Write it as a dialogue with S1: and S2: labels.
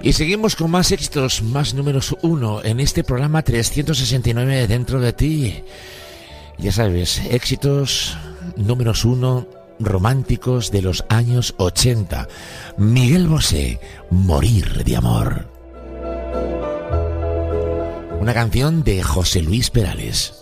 S1: Y seguimos con más éxitos, más números 1 en este programa 369 dentro de ti. Ya sabes, éxitos números 1 románticos de los años 80. Miguel Bosé, Morir de amor. Una canción de José Luis Perales.